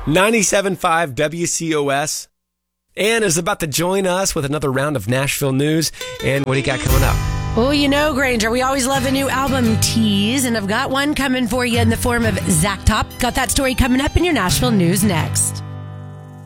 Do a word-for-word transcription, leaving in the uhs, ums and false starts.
ninety-seven point five W C O S. Ann is about to join us with another round of Nashville news. And what do you got coming up? Well, you know, Granger, we always love a new album tease, and I've got one coming for you in the form of Zack Top. Got that story coming up in your Nashville news next.